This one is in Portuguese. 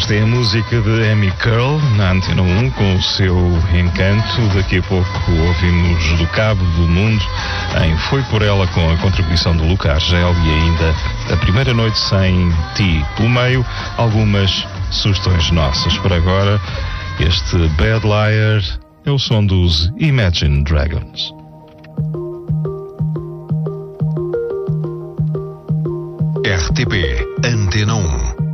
Esta é a música de Amy Curl na Antena 1 com o seu encanto. Daqui a pouco ouvimos do Cabo do Mundo em Foi Por Ela com a contribuição de Luca Argel e ainda A Primeira Noite Sem Ti. Pelo meio, algumas sugestões nossas. Para agora, este Bad Liar é o som dos Imagine Dragons. RTP Antena 1.